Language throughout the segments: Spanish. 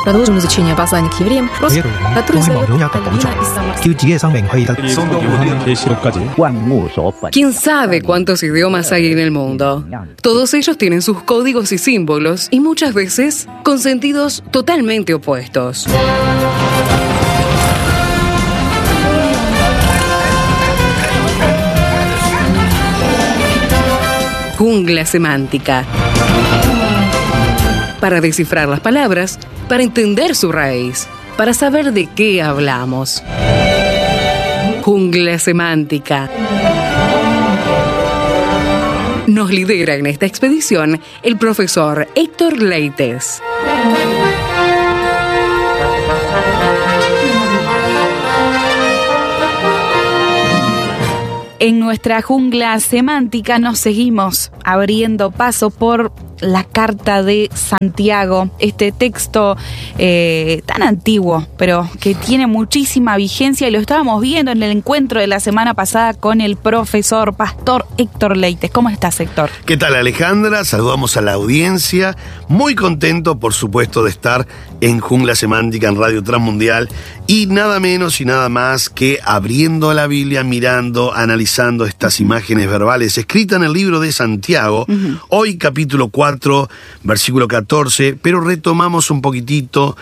Продолжим изучение послания к евреям, который зовет Альбина из Самарского. ¿Quién sabe cuántos idiomas hay en el mundo? Todos ellos tienen sus códigos y símbolos y muchas veces con sentidos totalmente opuestos. Jungla semántica. Para descifrar las palabras, para entender su raíz, para saber de qué hablamos. Jungla semántica. Nos lidera en esta expedición el profesor Héctor Leites. En nuestra jungla semántica nos seguimos abriendo paso por la Carta de Santiago, este texto tan antiguo, pero que tiene muchísima vigencia y lo estábamos viendo en el encuentro de la semana pasada con el profesor, pastor Héctor Leites. ¿Cómo estás, Héctor? ¿Qué tal, Alejandra? Saludamos a la audiencia. Muy contento, por supuesto, de estar en Jungla Semántica en Radio Transmundial y nada menos y nada más que abriendo la Biblia, mirando, analizando estas imágenes verbales escritas en el libro de Santiago. Hoy capítulo 4, versículo 14, pero retomamos un poquitito,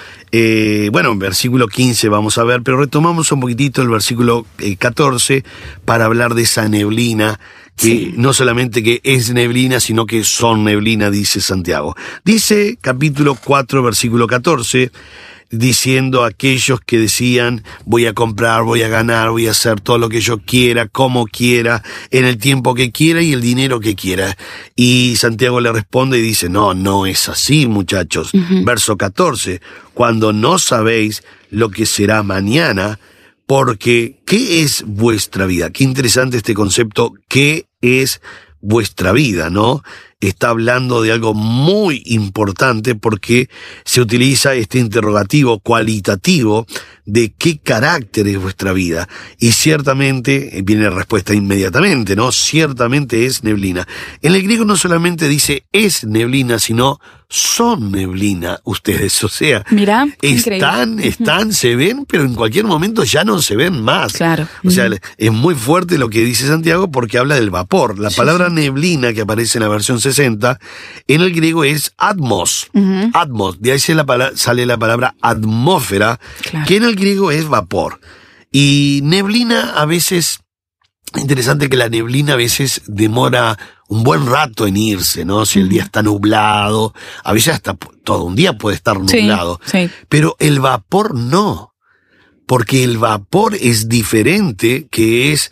versículo 15 vamos a ver, pero retomamos un poquitito el versículo 14 para hablar de esa neblina, que no solamente que es neblina, sino que son neblina, dice Santiago. Dice capítulo 4, versículo 14, diciendo a aquellos que decían, voy a comprar, voy a ganar, voy a hacer todo lo que yo quiera, como quiera, en el tiempo que quiera y el dinero que quiera. Y Santiago le responde y dice, no es así, muchachos. Verso 14, cuando no sabéis lo que será mañana, porque ¿qué es vuestra vida? Qué interesante este concepto, ¿qué es vuestra vida?, ¿no? Está hablando de algo muy importante porque se utiliza este interrogativo cualitativo de qué carácter es vuestra vida. Y ciertamente, viene la respuesta inmediatamente, ¿no? Ciertamente es neblina. En el griego no solamente dice es neblina, sino son neblina ustedes. O sea, mirá, están, se ven, pero en cualquier momento ya no se ven más. Claro. O sea, es muy fuerte lo que dice Santiago porque habla del vapor. La palabra neblina que aparece en la versión 60, en el griego es atmos. Atmos, de ahí sale la palabra atmósfera, claro, que en el griego es vapor. Y neblina a veces, interesante que la neblina a veces demora un buen rato en irse, ¿no? Si el día está nublado, a veces hasta todo un día puede estar nublado. Sí. Pero el vapor no. Porque el vapor es diferente, que es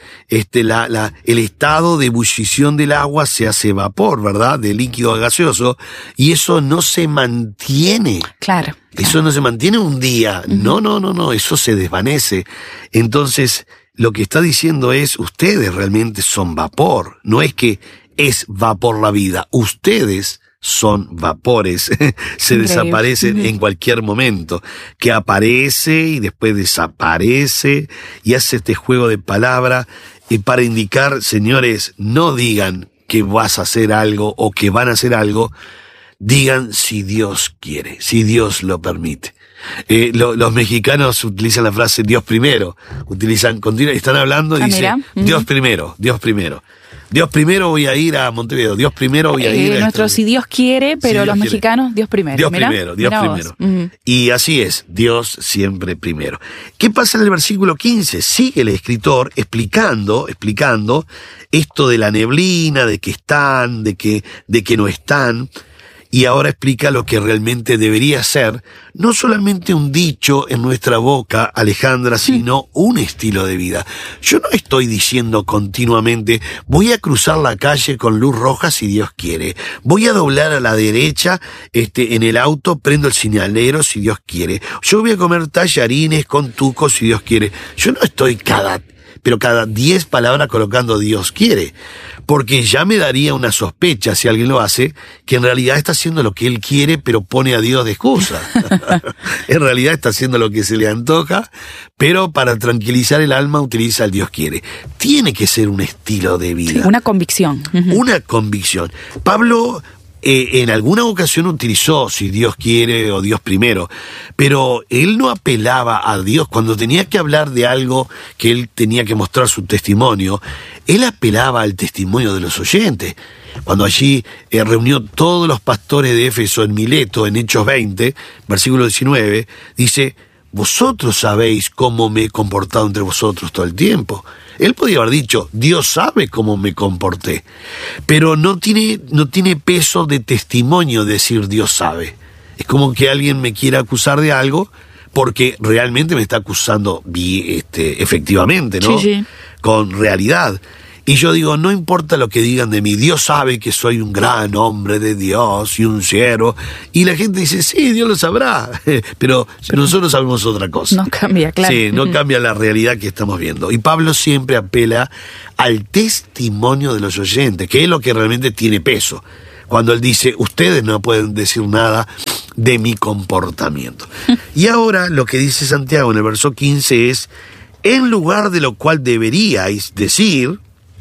el estado de ebullición del agua se hace vapor, ¿verdad? De líquido a gaseoso, y eso no se mantiene. Claro. Eso no se mantiene un día. No, eso se desvanece. Entonces, lo que está diciendo es, ustedes realmente son vapor. No es que es vapor la vida. Ustedes son vapores, se desaparecen en cualquier momento, que aparece y después desaparece y hace este juego de palabras para indicar, señores, no digan que vas a hacer algo o que van a hacer algo, digan si Dios quiere, si Dios lo permite. Los mexicanos utilizan la frase Dios primero, están hablando y dicen Dios primero, Dios primero. Dios primero voy a ir a Montevideo, Dios primero voy a ir a... Nuestro si Dios quiere, pero si los mexicanos, quiere. Dios primero. Dios primero. Y así es, Dios siempre primero. ¿Qué pasa en el versículo 15? Sigue el escritor explicando esto de la neblina, de que están, de que no están. Y ahora explica lo que realmente debería ser, no solamente un dicho en nuestra boca, Alejandra, sino un estilo de vida. Yo no estoy diciendo continuamente, voy a cruzar la calle con luz roja si Dios quiere. Voy a doblar a la derecha, en el auto, prendo el señalero si Dios quiere. Yo voy a comer tallarines con tuco si Dios quiere. Yo no estoy cada 10 palabras colocando Dios quiere, porque ya me daría una sospecha si alguien lo hace, que en realidad está haciendo lo que él quiere, pero pone a Dios de excusa. En realidad está haciendo lo que se le antoja, pero para tranquilizar el alma utiliza el Dios quiere. Tiene que ser un estilo de vida. Sí, una convicción. Una convicción. Pablo en alguna ocasión utilizó si Dios quiere o Dios primero, pero él no apelaba a Dios cuando tenía que hablar de algo que él tenía que mostrar su testimonio. Él apelaba al testimonio de los oyentes. Cuando allí reunió todos los pastores de Éfeso en Mileto, en Hechos 20, versículo 19, dice: vosotros sabéis cómo me he comportado entre vosotros todo el tiempo. Él podía haber dicho: Dios sabe cómo me comporté, pero no tiene peso de testimonio decir Dios sabe. Es como que alguien me quiera acusar de algo porque realmente me está acusando efectivamente, ¿no? Sí. Con realidad. Y yo digo, no importa lo que digan de mí, Dios sabe que soy un gran hombre de Dios y un siervo. Y la gente dice, sí, Dios lo sabrá, pero nosotros sabemos otra cosa. No cambia, claro. Sí, no cambia la realidad que estamos viendo. Y Pablo siempre apela al testimonio de los oyentes, que es lo que realmente tiene peso. Cuando él dice, ustedes no pueden decir nada de mi comportamiento. Y ahora lo que dice Santiago en el verso 15 es, en lugar de lo cual deberíais decir,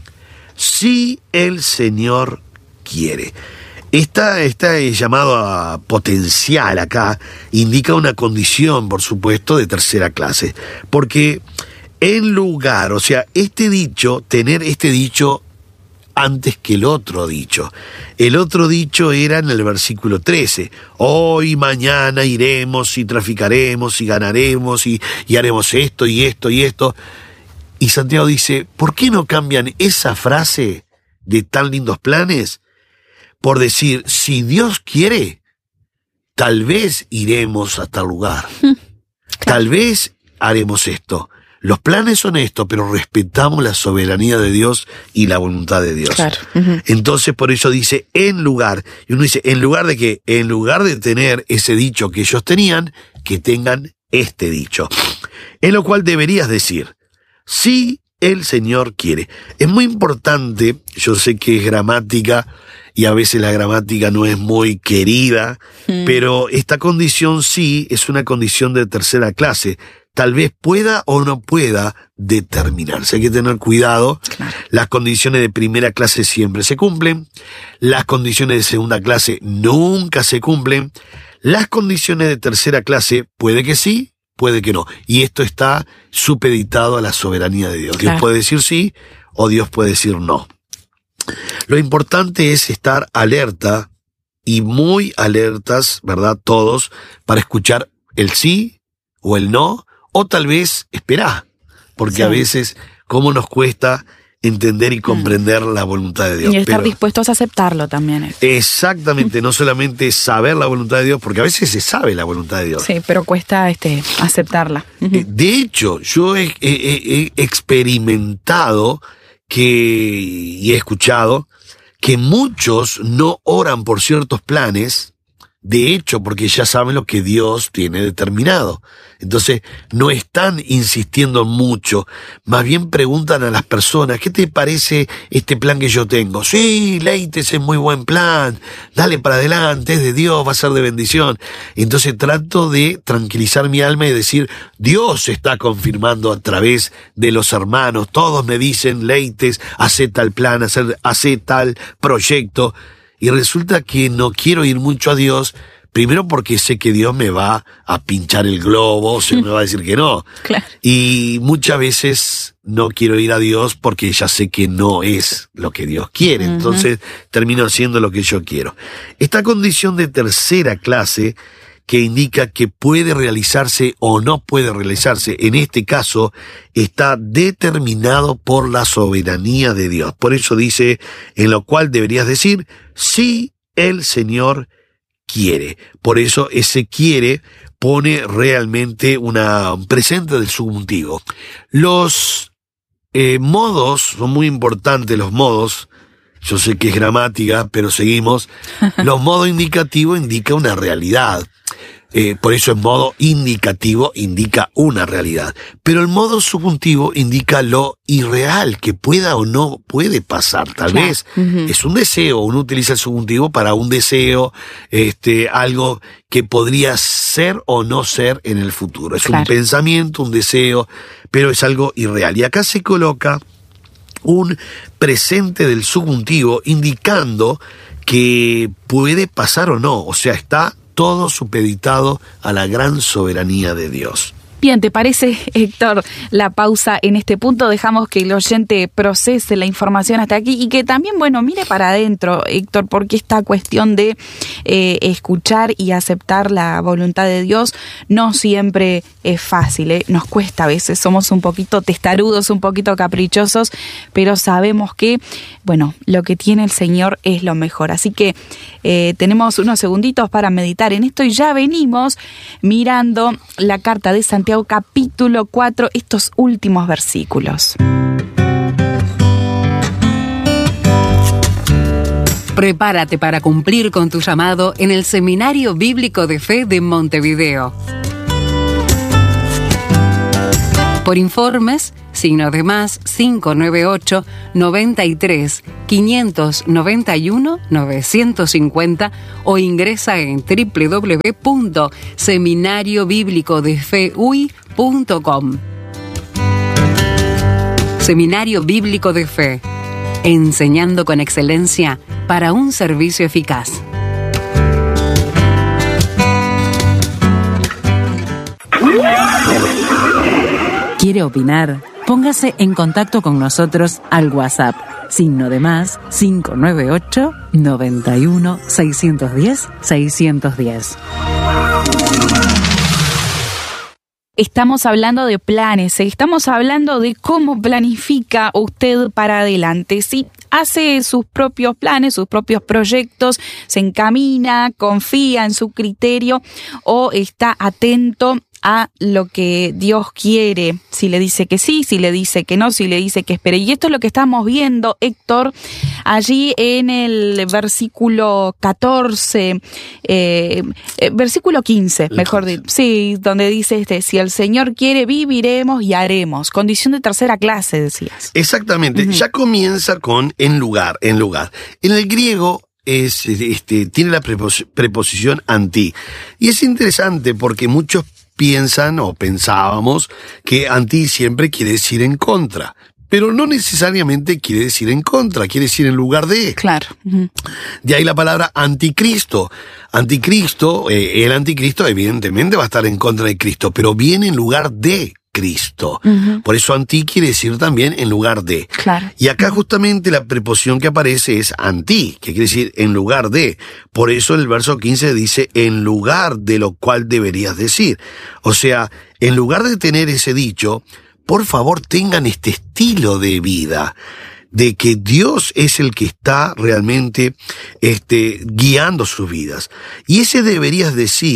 si el Señor quiere. Esta llamado a potencial acá indica una condición, por supuesto, de tercera clase. Porque en lugar, o sea, tener este dicho antes que el otro dicho. El otro dicho era en el versículo 13. Hoy, mañana iremos y traficaremos y ganaremos y haremos esto y esto y esto. Y Santiago dice, ¿por qué no cambian esa frase de tan lindos planes por decir, si Dios quiere, tal vez iremos a tal lugar, tal vez haremos esto? Los planes son estos, pero respetamos la soberanía de Dios y la voluntad de Dios. Claro. Entonces, por eso dice, en lugar. Y uno dice, ¿en lugar de qué? En lugar de tener ese dicho que ellos tenían, que tengan este dicho. En lo cual deberías decir, si el Señor quiere. Es muy importante, yo sé que es gramática, y a veces la gramática no es muy querida, pero esta condición sí es una condición de tercera clase. Tal vez pueda o no pueda determinarse. Hay que tener cuidado. Claro. Las condiciones de primera clase siempre se cumplen. Las condiciones de segunda clase nunca se cumplen. Las condiciones de tercera clase puede que sí, puede que no. Y esto está supeditado a la soberanía de Dios. Claro. Dios puede decir sí o Dios puede decir no. Lo importante es estar alerta y muy alertas, ¿verdad? Todos, para escuchar el sí o el no. O tal vez esperar, porque sí. A veces cómo nos cuesta entender y comprender la voluntad de Dios. Y estar dispuestos a aceptarlo también. Exactamente, no solamente saber la voluntad de Dios, porque a veces se sabe la voluntad de Dios. Sí, pero cuesta aceptarla. De hecho, yo he experimentado y he escuchado que muchos no oran por ciertos planes, de hecho, porque ya saben lo que Dios tiene determinado. Entonces, no están insistiendo mucho, más bien preguntan a las personas, ¿qué te parece este plan que yo tengo? Sí, Leites, es muy buen plan, dale para adelante, es de Dios, va a ser de bendición. Entonces trato de tranquilizar mi alma y decir, Dios está confirmando a través de los hermanos, todos me dicen, Leites, hace tal plan, hace tal proyecto. Y resulta que no quiero ir mucho a Dios, primero porque sé que Dios me va a pinchar el globo, o sea, me va a decir que no. Claro. Y muchas veces no quiero ir a Dios porque ya sé que no es lo que Dios quiere. Entonces termino haciendo lo que yo quiero. Esta condición de tercera clase, que indica que puede realizarse o no puede realizarse, en este caso está determinado por la soberanía de Dios. Por eso dice, en lo cual deberías decir, si el Señor quiere. Por eso ese quiere pone realmente un presente del subjuntivo. Los modos, son muy importantes los modos. Yo sé que es gramática, pero seguimos. Los modos indicativos indica una realidad. Por eso el modo indicativo indica una realidad. Pero el modo subjuntivo indica lo irreal, que pueda o no puede pasar. Tal vez es un deseo, uno utiliza el subjuntivo para un deseo, algo que podría ser o no ser en el futuro. Es un pensamiento, un deseo, pero es algo irreal. Y acá se coloca un presente del subjuntivo indicando que puede pasar o no, o sea, está todo supeditado a la gran soberanía de Dios. Bien, ¿te parece, Héctor, la pausa en este punto? Dejamos que el oyente procese la información hasta aquí y que también, mire para adentro, Héctor, porque esta cuestión de escuchar y aceptar la voluntad de Dios no siempre es fácil, nos cuesta a veces, somos un poquito testarudos, un poquito caprichosos, pero sabemos que, lo que tiene el Señor es lo mejor. Así que tenemos unos segunditos para meditar en esto y ya venimos mirando la carta de Santiago, capítulo 4, estos últimos versículos. Prepárate para cumplir con tu llamado en el Seminario Bíblico de Fe de Montevideo. Por informes, signo de más 598 93 591 950 o ingresa en www.seminariobiblicodefeuy.com. Seminario Bíblico de Fe, enseñando con excelencia para un servicio eficaz. ¿Quiere opinar? Póngase en contacto con nosotros al WhatsApp, signo de más 598 91 610 610. Estamos hablando de planes, estamos hablando de cómo planifica usted para adelante. Si hace sus propios planes, sus propios proyectos, se encamina, confía en su criterio o está atento a lo que Dios quiere, si le dice que sí, si le dice que no, si le dice que espere. Y esto es lo que estamos viendo, Héctor, allí en el versículo 14, versículo 15, mejor dicho, sí, donde dice si el Señor quiere, viviremos y haremos. Condición de tercera clase, decías. Exactamente, ya comienza con en lugar. En el griego tiene la preposición anti. Y es interesante porque muchos piensan o pensábamos que anti siempre quiere decir en contra, pero no necesariamente quiere decir en contra, quiere decir en lugar de. Claro. De ahí la palabra anticristo. Anticristo, el anticristo evidentemente va a estar en contra de Cristo, pero viene en lugar de Cristo. Por eso anti quiere decir también en lugar de. Claro. Y acá justamente la preposición que aparece es anti, que quiere decir en lugar de. Por eso el verso 15 dice en lugar de lo cual deberías decir. O sea, en lugar de tener ese dicho, por favor tengan este estilo de vida, de que Dios es el que está realmente guiando sus vidas. Y ese deberías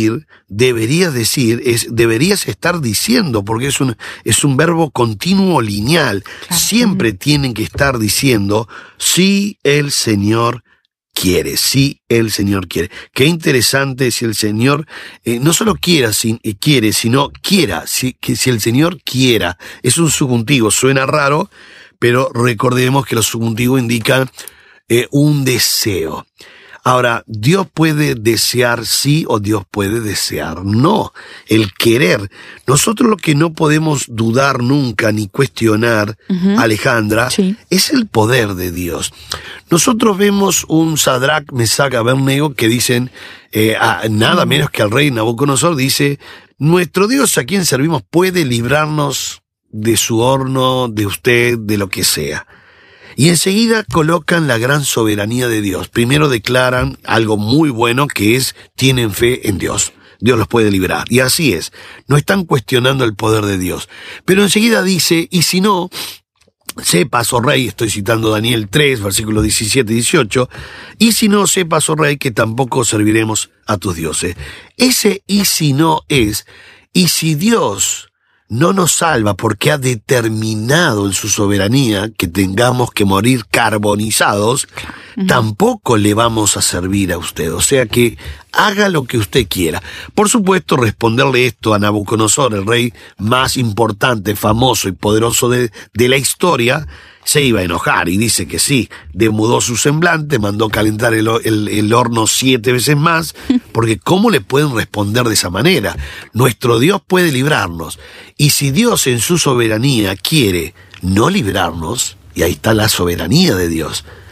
estar diciendo, porque es un verbo continuo lineal. Claro. Siempre tienen que estar diciendo, si el Señor quiere, si el Señor quiere. Qué interesante si el Señor no solo quiere, sino quiera, que si el Señor quiera. Es un subjuntivo, suena raro, pero recordemos que los subjuntivos indican un deseo. Ahora, Dios puede desear sí o Dios puede desear no. El querer. Nosotros lo que no podemos dudar nunca ni cuestionar, Alejandra, sí, es el poder de Dios. Nosotros vemos un Sadrach, Mesach, Abednego que dicen, nada menos que al rey Nabucodonosor, dice, nuestro Dios a quien servimos puede librarnos de su horno, de usted, de lo que sea. Y enseguida colocan la gran soberanía de Dios. Primero declaran algo muy bueno que es, tienen fe en Dios. Dios los puede librar. Y así es. No están cuestionando el poder de Dios. Pero enseguida dice, y si no, sepas, oh rey, estoy citando Daniel 3, versículos 17 y 18, y si no, sepas, oh rey, que tampoco serviremos a tus dioses. Ese y si no es, y si Dios no nos salva porque ha determinado en su soberanía que tengamos que morir carbonizados, tampoco le vamos a servir a usted. O sea que haga lo que usted quiera. Por supuesto, responderle esto a Nabucodonosor, el rey más importante, famoso y poderoso de la historia, se iba a enojar y dice que sí, demudó su semblante, mandó calentar el horno 7 veces más, porque ¿cómo le pueden responder de esa manera? Nuestro Dios puede librarnos, y si Dios en su soberanía quiere no librarnos, y ahí está la soberanía de Dios,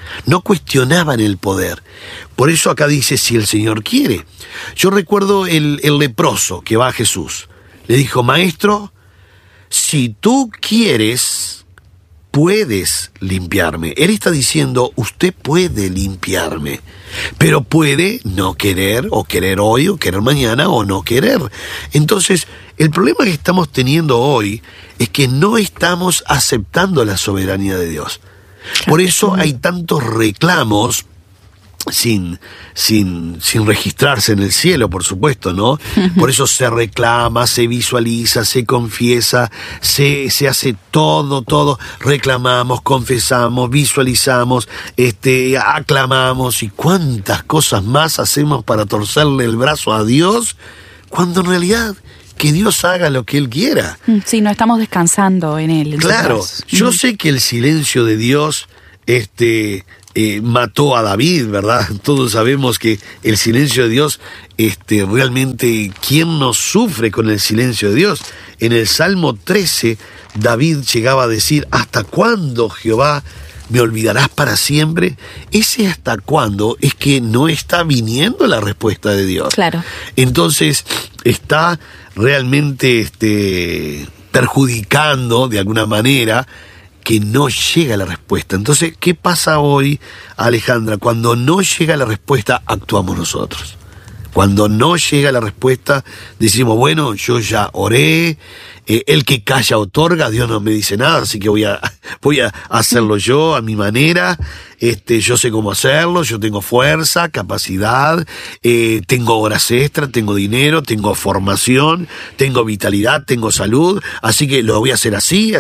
no cuestionaban el poder. Por eso acá dice, si el Señor quiere. Yo recuerdo el leproso que va a Jesús. Le dijo, maestro, si tú quieres, puedes limpiarme. Él está diciendo, usted puede limpiarme, pero puede no querer, o querer hoy, o querer mañana, o no querer. Entonces, el problema que estamos teniendo hoy es que no estamos aceptando la soberanía de Dios. Por eso hay tantos reclamos sin registrarse en el cielo, por supuesto, ¿no? Por eso se reclama, se visualiza, se confiesa, se hace todo, reclamamos, confesamos, visualizamos, aclamamos, y cuántas cosas más hacemos para torcerle el brazo a Dios, cuando en realidad que Dios haga lo que Él quiera. Sí, no estamos descansando en Él. Claro, yo sé que el silencio de Dios mató a David, ¿verdad? Todos sabemos que el silencio de Dios, realmente, ¿quién no sufre con el silencio de Dios? En el Salmo 13, David llegaba a decir, ¿hasta cuándo, Jehová, me olvidarás para siempre? Ese hasta cuándo es que no está viniendo la respuesta de Dios. Claro. Entonces, está realmente perjudicando de alguna manera que no llega la respuesta. Entonces, ¿qué pasa hoy, Alejandra? Cuando no llega la respuesta, actuamos nosotros. Cuando no llega la respuesta, decimos, bueno, yo ya oré, el que calla otorga, Dios no me dice nada, así que voy a hacerlo yo a mi manera, yo sé cómo hacerlo, yo tengo fuerza, capacidad, tengo horas extras, tengo dinero, tengo formación, tengo vitalidad, tengo salud, así que lo voy a hacer así.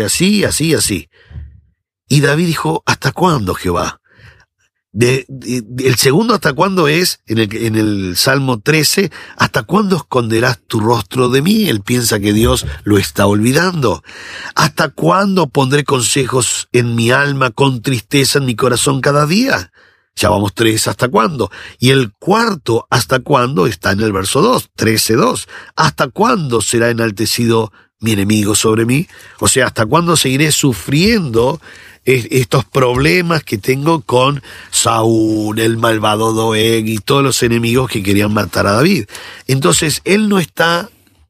Y David dijo, ¿hasta cuándo, Jehová? El segundo hasta cuándo es, en el Salmo 13, ¿hasta cuándo esconderás tu rostro de mí? Él piensa que Dios lo está olvidando. ¿Hasta cuándo pondré consejos en mi alma, con tristeza en mi corazón cada día? Ya vamos 3, ¿hasta cuándo? Y el cuarto, ¿hasta cuándo? Está en el verso 2, 13:2. ¿Hasta cuándo será enaltecido mi enemigo sobre mí? O sea, ¿hasta cuándo seguiré sufriendo estos problemas que tengo con Saúl, el malvado Doeg y todos los enemigos que querían matar a David? Entonces, él no está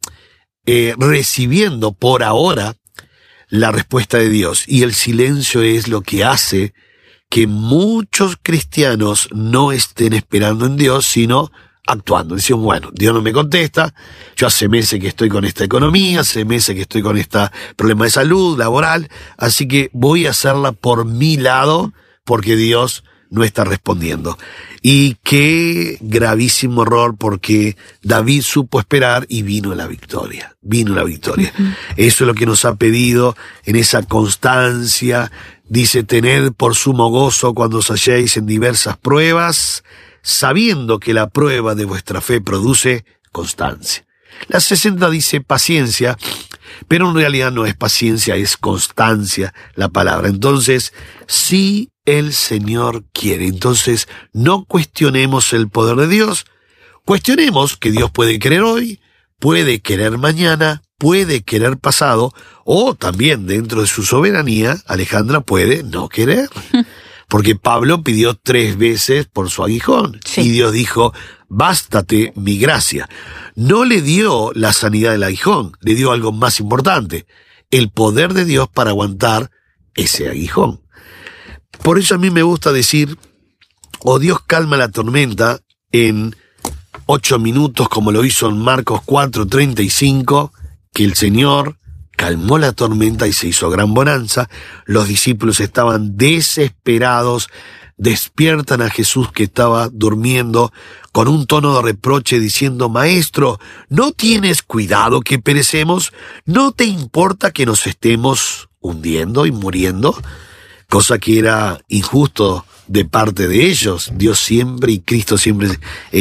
recibiendo por ahora la respuesta de Dios, y el silencio es lo que hace que muchos cristianos no estén esperando en Dios, sino actuando. Dicen, bueno, Dios no me contesta, yo hace meses que estoy con esta economía, hace meses que estoy con este problema de salud, laboral, así que voy a hacerla por mi lado, porque Dios no está respondiendo. Y qué gravísimo error, porque David supo esperar y vino la victoria. Eso es lo que nos ha pedido en esa constancia. Dice, tened por sumo gozo cuando os halléis en diversas pruebas, sabiendo que la prueba de vuestra fe produce constancia. La 60 dice paciencia, pero en realidad no es paciencia, es constancia la palabra. Entonces, si el Señor quiere, entonces no cuestionemos el poder de Dios, cuestionemos que Dios puede querer hoy, puede querer mañana, puede querer pasado, o también dentro de su soberanía, Alejandra, puede no querer. Porque Pablo pidió 3 veces por su aguijón. Sí. Y Dios dijo, bástate mi gracia. No le dio la sanidad del aguijón, le dio algo más importante, el poder de Dios para aguantar ese aguijón. Por eso a mí me gusta decir, Dios calma la tormenta en 8 minutos, como lo hizo en Marcos 4:35, que el Señor calmó la tormenta y se hizo gran bonanza. Los discípulos estaban desesperados, despiertan a Jesús que estaba durmiendo con un tono de reproche diciendo, Maestro, ¿no tienes cuidado que perecemos? ¿No te importa que nos estemos hundiendo y muriendo? Cosa que era injusto de parte de ellos. Dios siempre y Cristo siempre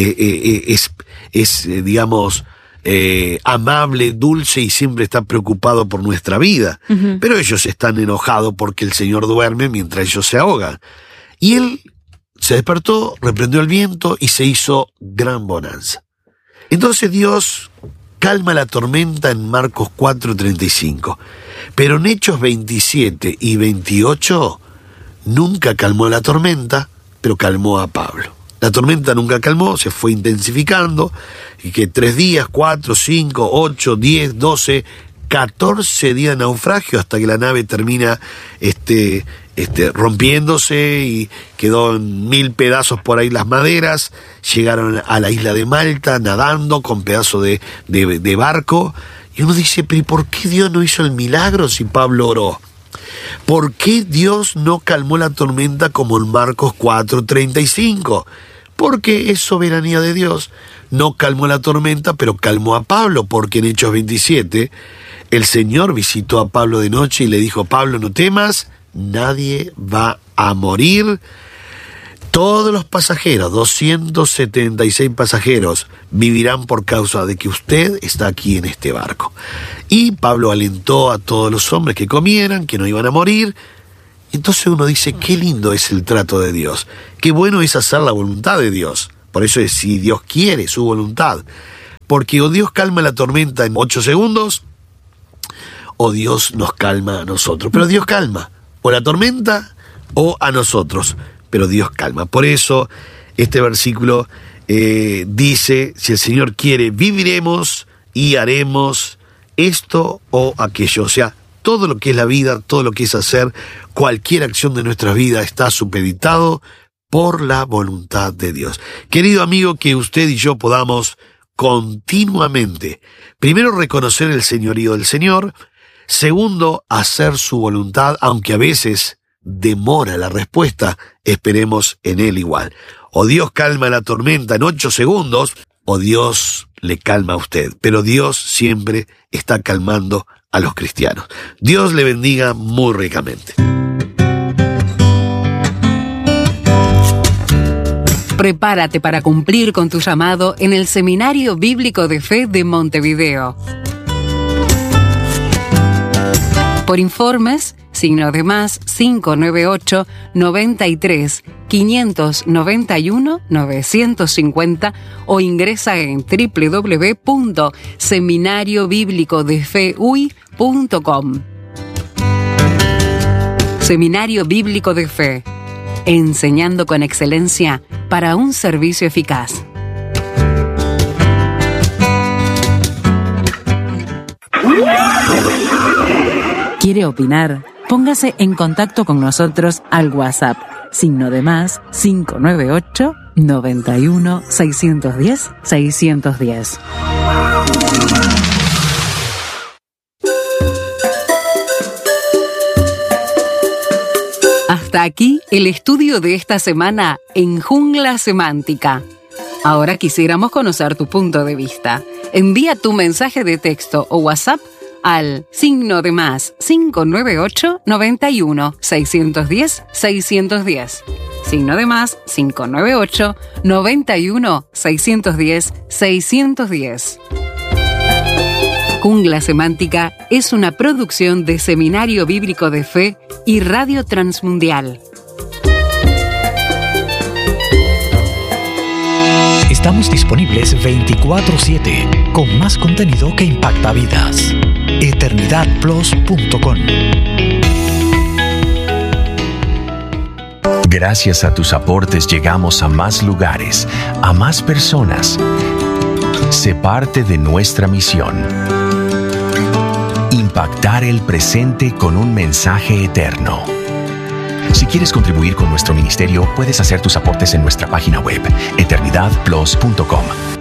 digamos, amable, dulce y siempre está preocupado por nuestra vida. Pero ellos están enojados porque el Señor duerme mientras ellos se ahogan. Y él se despertó, reprendió el viento y se hizo gran bonanza. Entonces Dios calma la tormenta en Marcos 4:35. Pero en Hechos 27 y 28 nunca calmó la tormenta, pero calmó a Pablo. La tormenta nunca calmó, se fue intensificando, y que 3 días, 4, 5, 8, 10, 12, 14 días de naufragio hasta que la nave termina rompiéndose y quedó en 1000 pedazos por ahí las maderas. Llegaron a la isla de Malta nadando con pedazos de barco. Y uno dice, pero ¿y por qué Dios no hizo el milagro si Pablo oró? ¿Por qué Dios no calmó la tormenta como en Marcos 4:35? Porque es soberanía de Dios. No calmó la tormenta, pero calmó a Pablo, porque en Hechos 27 el Señor visitó a Pablo de noche y le dijo, Pablo, no temas, nadie va a morir. Todos los pasajeros, 276 pasajeros, vivirán por causa de que usted está aquí en este barco. Y Pablo alentó a todos los hombres que comieran, que no iban a morir. Entonces uno dice, qué lindo es el trato de Dios, qué bueno es hacer la voluntad de Dios. Por eso es si Dios quiere su voluntad. Porque o Dios calma la tormenta en 8 segundos, o Dios nos calma a nosotros. Pero Dios calma, o la tormenta, o a nosotros. Pero Dios calma. Por eso este versículo dice, si el Señor quiere, viviremos y haremos esto o aquello. O sea, todo lo que es la vida, todo lo que es hacer, cualquier acción de nuestra vida está supeditado por la voluntad de Dios. Querido amigo, que usted y yo podamos continuamente, primero, reconocer el señorío del Señor, segundo, hacer su voluntad, aunque a veces demora la respuesta, esperemos en Él igual. O Dios calma la tormenta en 8 segundos, o Dios le calma a usted. Pero Dios siempre está calmando a los cristianos. Dios le bendiga muy ricamente. Prepárate para cumplir con tu llamado en el Seminario Bíblico de Fe de Montevideo. Por informes, signo de más 598 93 591 950 o ingresa en www.seminariobiblicodefeuy.com. Seminario Bíblico de Fe, enseñando con excelencia para un servicio eficaz. ¿Quiere opinar? Póngase en contacto con nosotros al WhatsApp, signo de más 598 91 610 610. Hasta aquí el estudio de esta semana en Jungla Semántica. Ahora quisiéramos conocer tu punto de vista. Envía tu mensaje de texto o WhatsApp al signo de más 598 91 610 610. Signo de más 598 91 610 610. Jungla Semántica es una producción de Seminario Bíblico de Fe y Radio Transmundial. Estamos disponibles 24/7 con más contenido que impacta vidas. EternidadPlus.com. Gracias a tus aportes llegamos a más lugares, a más personas. Sé parte de nuestra misión. Impactar el presente con un mensaje eterno. Si quieres contribuir con nuestro ministerio, puedes hacer tus aportes en nuestra página web, EternidadPlus.com.